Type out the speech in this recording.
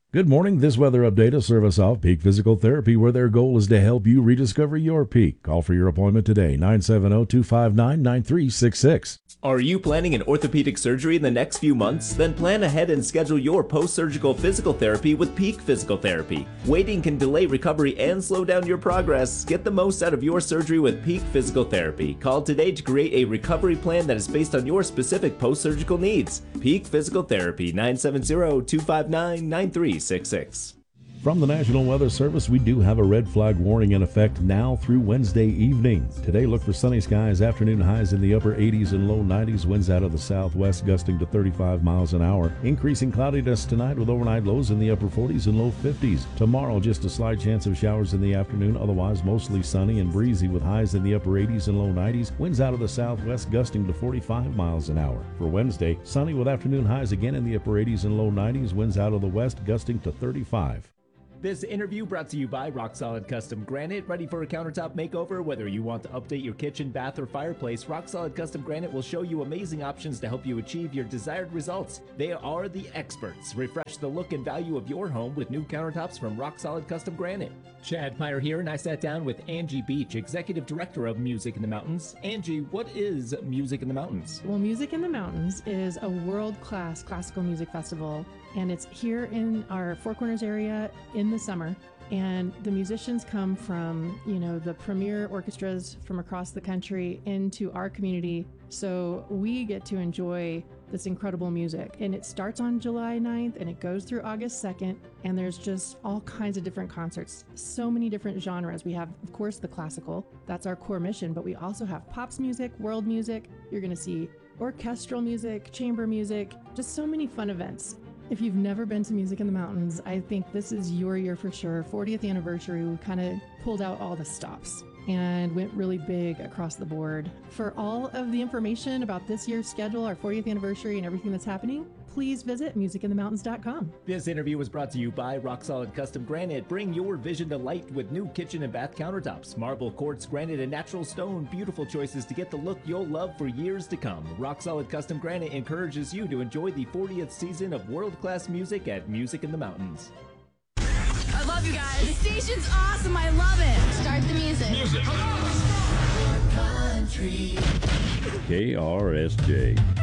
Good morning. This weather update is service of Peak Physical Therapy, where their goal is to help you rediscover your peak. Call for your appointment today, 970-259-9366. Are you planning an orthopedic surgery in the next few months? Then plan ahead and schedule your post-surgical physical therapy with Peak Physical Therapy. Waiting can delay recovery and slow down your progress. Get the most out of your surgery with Peak Physical Therapy. Call today to create a recovery plan that is based on your specific post-surgical needs. Peak Physical Therapy, 970-259-9366. From the National Weather Service, we do have a red flag warning in effect now through Wednesday evening. Today, look for sunny skies, afternoon highs in the upper 80s and low 90s, winds out of the southwest gusting to 35 miles an hour. Increasing cloudiness tonight with overnight lows in the upper 40s and low 50s. Tomorrow, just a slight chance of showers in the afternoon, otherwise mostly sunny and breezy with highs in the upper 80s and low 90s, winds out of the southwest gusting to 45 miles an hour. For Wednesday, sunny with afternoon highs again in the upper 80s and low 90s, winds out of the west gusting to 35. This interview brought to you by Rock Solid Custom Granite. Ready for a countertop makeover? Whether you want to update your kitchen, bath, or fireplace, Rock Solid Custom Granite will show you amazing options to help you achieve your desired results. They are the experts. Refresh the look and value of your home with new countertops from Rock Solid Custom Granite. Chad Meyer here, and I sat down with Angie Beach, Executive Director of Music in the Mountains. Angie, what is Music in the Mountains? Well, Music in the Mountains is a world-class classical music festival, and it's here in our Four Corners area in the summer. And the musicians come from, the premier orchestras from across the country into our community. So we get to enjoy this incredible music. And it starts on July 9th and it goes through August 2nd. And there's just all kinds of different concerts, so many different genres. We have, of course, the classical. That's our core mission. But we also have pops music, world music. You're going to see orchestral music, chamber music, just so many fun events. If you've never been to Music in the Mountains, I think this is your year for sure. 40th anniversary, we kind of pulled out all the stops and went really big across the board. For all of the information about this year's schedule, our 40th anniversary, and everything that's happening, please visit musicinthemountains.com. This interview was brought to you by Rock Solid Custom Granite. Bring your vision to light with new kitchen and bath countertops, marble, quartz, granite, and natural stone. Beautiful choices to get the look you'll love for years to come. Rock Solid Custom Granite encourages you to enjoy the 40th season of world-class music at Music in the Mountains. I love you guys. The station's awesome. I love it. Start the music. KRSJ.